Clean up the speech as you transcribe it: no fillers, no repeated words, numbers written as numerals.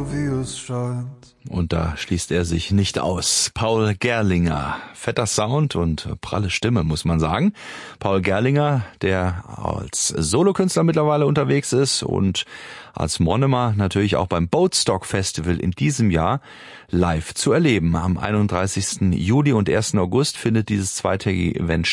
Und da schließt er sich nicht aus. Paul Gerlinger. Fetter Sound und pralle Stimme, muss man sagen. Paul Gerlinger, der als Solokünstler mittlerweile unterwegs ist und als Monomer natürlich auch beim Boatstock Festival in diesem Jahr live zu erleben. Am 31. Juli und 1. August findet dieses zweitägige Event